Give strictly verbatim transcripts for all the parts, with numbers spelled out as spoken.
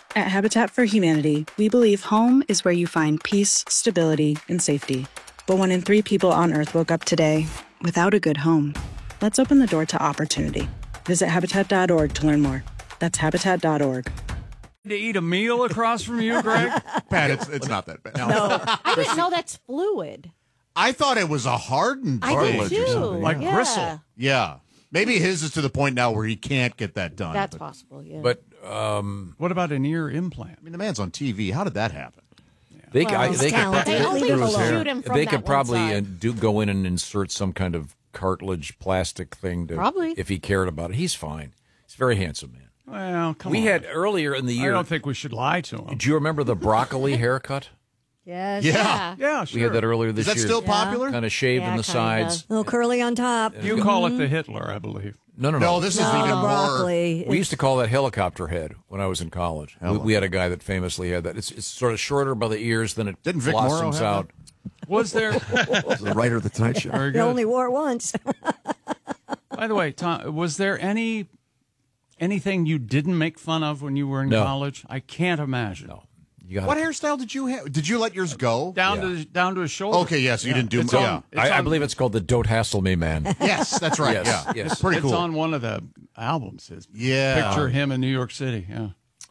At Habitat for Humanity, we believe home is where you find peace, stability, and safety. But one in three people on Earth woke up today without a good home. Let's open the door to opportunity. Visit habitat dot org to learn more. That's habitat dot org. To eat a meal across from you, Greg? Pat, it's, it's not that bad. No. No, I didn't know that's fluid. I thought it was a hardened I did cartilage or too. something. Like yeah. gristle. Yeah. Maybe his is to the point now where he can't get that done. That's but, possible, yeah. But um, What about an ear implant? I mean, the man's on T V. How did that happen? they, Well, I, he's they could, talented. They only through his shoot hair. him from They that could one probably side. uh, do go in and insert some kind of cartilage plastic thing to Probably. if he cared about it. He's fine. He's a very handsome man. Well, come we on. had earlier in the I year. don't think we should lie to him. Do you remember the broccoli haircut? Yes. Yeah. Yeah, sure. We had that earlier this Is that year. still popular? Kind of shaved Yeah, in the kinda. sides. A little curly on top. You call it the Hitler, I believe. No, no, no. No, this is No, even the more. broccoli. We used to call that helicopter head when I was in college. We, we had a guy that famously had that. It's, it's sort of shorter by the ears, then it Didn't Vic Morrow blossoms have out. Was there? The writer of the Tonight Show. Very He good. only wore it once. By the way, Tom, was there any anything you didn't make fun of when you were in No. college? I can't imagine. No, you got What hairstyle did you have? Did you let yours go? Down Yeah. to down to his shoulder. Okay, yeah, so you didn't do It's much. on- Yeah. it's I, I on- believe it's called the "Don't Hassle Me, Man." Yes, that's right. Yes, yeah. yes. It's pretty it's cool. on one of the albums. His Yeah. picture him in New York City. Yeah.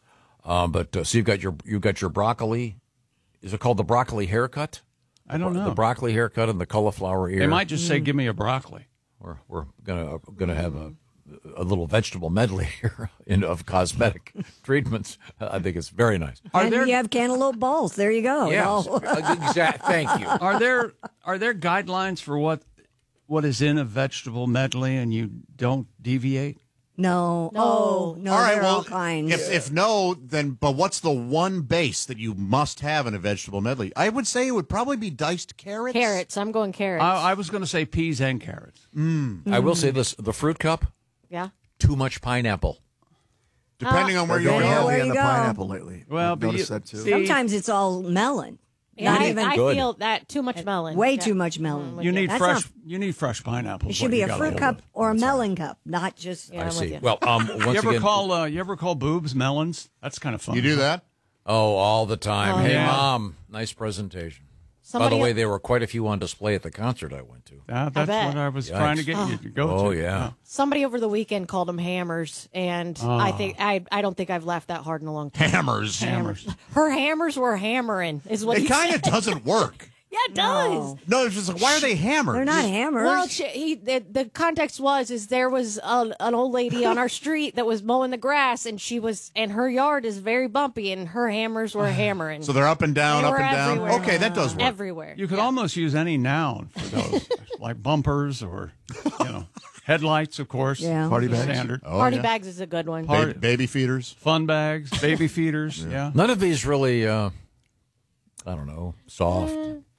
Um, but uh, so you've got your you've got your broccoli. Is it called the broccoli haircut? I don't know. The broccoli haircut and the cauliflower ear. They might just say, "Give me a broccoli." We're we're gonna gonna have a a little vegetable medley here in, of cosmetic treatments. I think it's very nice. Are and there you have cantaloupe balls. There you go. Yes, All- uh, exact. Thank you. are there are there guidelines for what what is in a vegetable medley, and you don't deviate? No. No. Oh, no. all right, there are well, all kinds. if if no, then but what's the one base that you must have in a vegetable medley? I would say it would probably be diced carrots. Carrots. I'm going carrots. I, I was going to say peas and carrots. I will say this: the fruit cup, yeah. too much pineapple. Depending on where They're you going Yeah, go. where heavy on you the go. pineapple lately. Well, I've but noticed you- that too. see- Sometimes it's all melon. Yeah, Not I, even I Good. feel that too much melon. way Yeah. too much melon. Mm, You need That's fresh. not- You need fresh pineapple. It is should what be you a gotta fruit hold cup with. or a melon cup, not just. Yeah, I I'm with see. you. Well, um, once You ever again, call uh, you ever call boobs melons? That's kind of fun. You do that? oh, all the time. Oh, hey, yeah. mom, nice presentation. Somebody By the way, there were quite a few on display at the concert I went to. Uh, that's bet. what I was Yikes. trying to get you to go Oh to. yeah. Somebody over the weekend called them hammers, and I think I I don't think I've laughed that hard in a long time. Hammers. Hammers. Her hammers were hammering, is what It he kind of said. doesn't work. Yeah, it does. No. No, it's just like, why are they hammers? They're not hammers. Well, she, he the, the context was is there was a, an old lady on our street that was mowing the grass, and she was and her yard is very bumpy, and her hammers were hammering. So they're up and down, They up were and down. everywhere. Okay, that does work. everywhere. You could Yeah. almost use any noun for those, like bumpers or you know headlights, of course. Yeah. Party bags? Standard. Oh, Party yeah. bags is a good one. Par- Ba- baby feeders. Fun bags, baby feeders. yeah. None of these really, uh, I don't know, soft,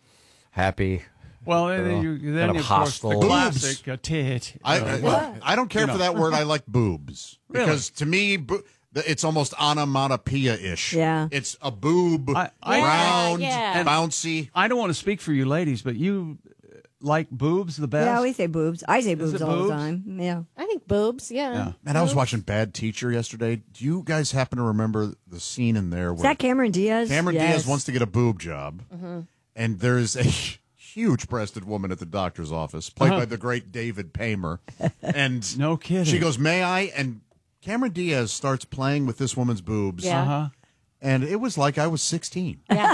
happy. Well, then, Uh, you, kind then of of course hostile. the Boobs. classic uh, tit. I, uh, I I don't care You for know. that word. I like boobs Really? because to me, bo- it's almost onomatopoeia-ish. Yeah. It's a boob, I- I- round, Yeah, yeah. bouncy. I don't want to speak for you ladies, but you uh, like boobs the best. Yeah, we say boobs. I say boobs it all boobs? the time. Yeah. I think boobs. Yeah. Yeah. Man, I was watching Bad Teacher yesterday. Do you guys happen to remember the scene in there Is where that Cameron Diaz? Cameron Yes. Diaz wants to get a boob job, and there's a huge-breasted woman at the doctor's office, played by the great David Paymer, and No kidding. she goes, "May I?" And Cameron Diaz starts playing with this woman's boobs, Yeah. Uh-huh. and it was like I was sixteen. Yeah.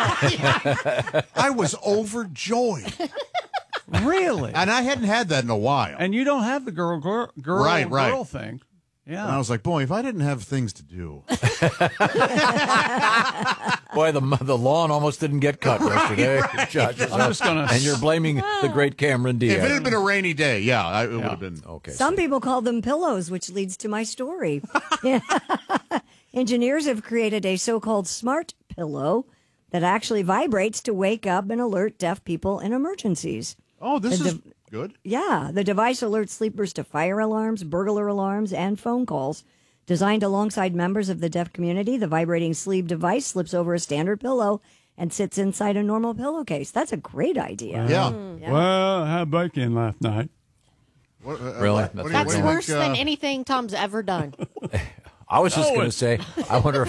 I was overjoyed, Really? and I hadn't had that in a while. And you don't have the girl girl girl, Right, right. girl thing. Yeah. And I was like, boy, if I didn't have things to do. Boy, the the lawn almost didn't get cut yesterday. Judge yourself. I'm just gonna- and you're blaming the great Cameron Diaz. If it had been a rainy day, yeah, I, it would have been. okay. Some people call them pillows, which leads to my story. Engineers have created a so-called smart pillow that actually vibrates to wake up and alert deaf people in emergencies. Oh, this The is dev- good. Yeah, the device alerts sleepers to fire alarms, burglar alarms, and phone calls. Designed alongside members of the deaf community, the vibrating sleep device slips over a standard pillow and sits inside a normal pillowcase. That's a great idea. Yeah. Well, I had bacon last night. What, uh, Really? what- what do you- That's what do you worse think, than uh, anything Tom's ever done. I was just No, going to it- say, I wonder if